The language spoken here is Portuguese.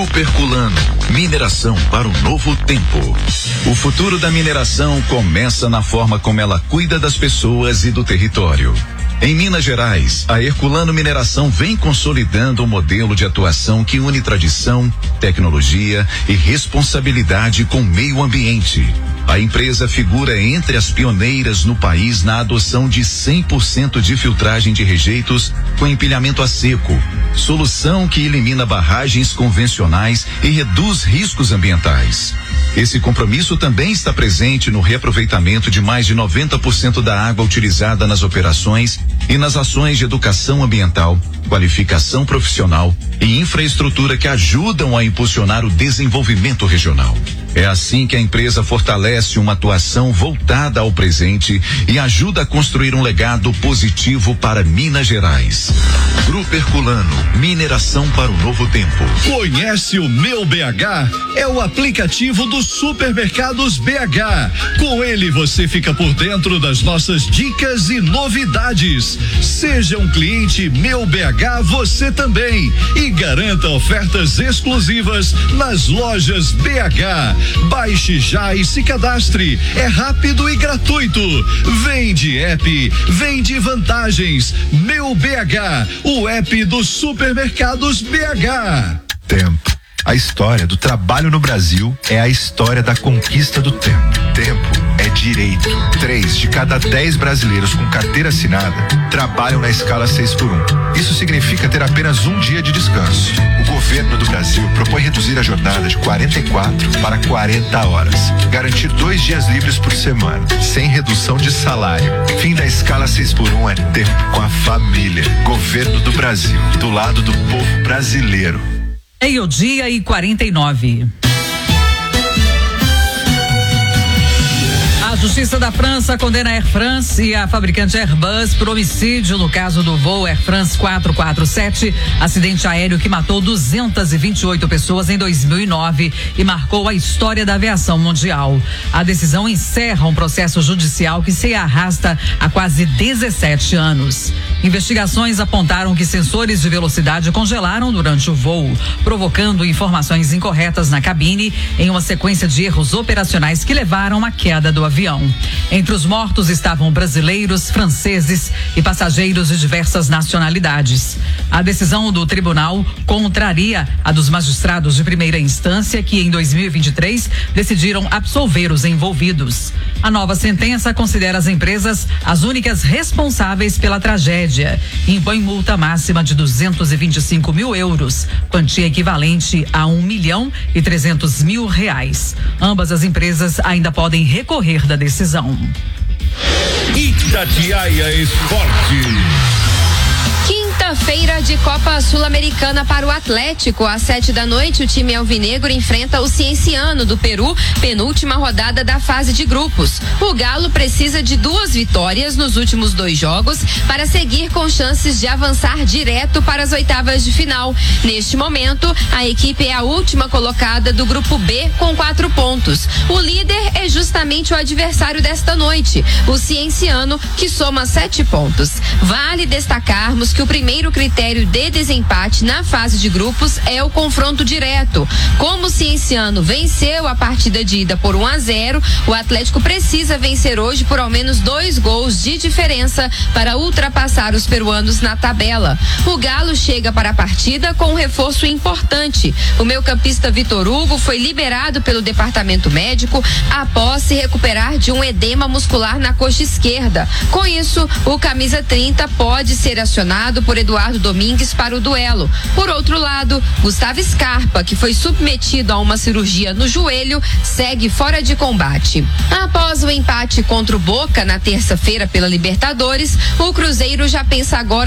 Grupo Herculano, mineração para um novo tempo. O futuro da mineração começa na forma como ela cuida das pessoas e do território. Em Minas Gerais, a Herculano Mineração vem consolidando um modelo de atuação que une tradição, tecnologia e responsabilidade com o meio ambiente. A empresa figura entre as pioneiras no país na adoção de 100% de filtragem de rejeitos com empilhamento a seco, solução que elimina barragens convencionais e reduz riscos ambientais. Esse compromisso também está presente no reaproveitamento de mais de 90% da água utilizada nas operações e nas ações de educação ambiental, qualificação profissional e infraestrutura que ajudam a impulsionar o desenvolvimento regional. É assim que a empresa fortalece uma atuação voltada ao presente e ajuda a construir um legado positivo para Minas Gerais. Grupo Herculano, mineração para o novo tempo. Conhece o Meu BH? É o aplicativo dos supermercados BH. Com ele você fica por dentro das nossas dicas e novidades. Seja um cliente Meu BH você também e garanta ofertas exclusivas nas lojas BH. Baixe já e se cadastre. É rápido e gratuito. Vende app, vende vantagens. Meu BH, o app dos supermercados BH. Tempo. A história do trabalho no Brasil é a história da conquista do tempo. Tempo é direito. 3 de cada 10 brasileiros com carteira assinada trabalham na escala 6x1. Isso significa ter apenas um dia de descanso. O governo do Brasil propõe reduzir a jornada de 44 para 40 horas. Garantir 2 dias livres por semana, sem redução de salário. Fim da escala 6x1 é tempo com a família. Governo do Brasil, do lado do povo brasileiro. Meio-dia e 49. A Justiça da França condena a Air France e a fabricante Airbus por homicídio no caso do voo Air France 447, acidente aéreo que matou 228 pessoas em 2009 e marcou a história da aviação mundial. A decisão encerra um processo judicial que se arrasta há quase 17 anos. Investigações apontaram que sensores de velocidade congelaram durante o voo, provocando informações incorretas na cabine em uma sequência de erros operacionais que levaram à queda do avião. Entre os mortos estavam brasileiros, franceses e passageiros de diversas nacionalidades. A decisão do tribunal contraria a dos magistrados de primeira instância que em 2023 decidiram absolver os envolvidos. A nova sentença considera as empresas as únicas responsáveis pela tragédia e impõe multa máxima de 225 mil euros, quantia equivalente a R$1.300.000. Ambas as empresas ainda podem recorrer da decisão. Itatiaia Esporte. Quinta-feira de Copa Sul-Americana para o Atlético. Às 7h, o time alvinegro enfrenta o Cienciano do Peru, penúltima rodada da fase de grupos. O Galo precisa de 2 vitórias nos últimos 2 jogos para seguir com chances de avançar direto para as oitavas de final. Neste momento, a equipe é a última colocada do grupo B com 4 pontos. O líder é justamente o adversário desta noite, o Cienciano, que soma 7 pontos. Vale destacarmos que o primeiro critério de desempate na fase de grupos é o confronto direto. Como o Cienciano venceu a partida de ida por 1-0, o Atlético precisa vencer hoje por ao menos 2 gols de diferença para ultrapassar os peruanos na tabela. O Galo chega para a partida com um reforço importante. O meio-campista Vitor Hugo foi liberado pelo departamento médico após se recuperar de um edema muscular na coxa esquerda. Com isso, o camisa 30 pode ser acionado por Eduardo Domingues para o duelo. Por outro lado, Gustavo Scarpa, que foi submetido a uma cirurgia no joelho, segue fora de combate. Após o empate contra o Boca na terça-feira pela Libertadores, o Cruzeiro já pensa agora